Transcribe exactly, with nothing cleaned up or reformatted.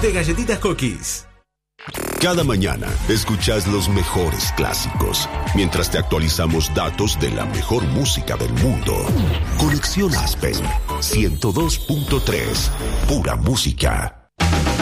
de Galletitas Cookies. Cada mañana escuchas los mejores clásicos, mientras te actualizamos datos de la mejor música del mundo. Conexión Aspen, ciento dos punto tres, pura música.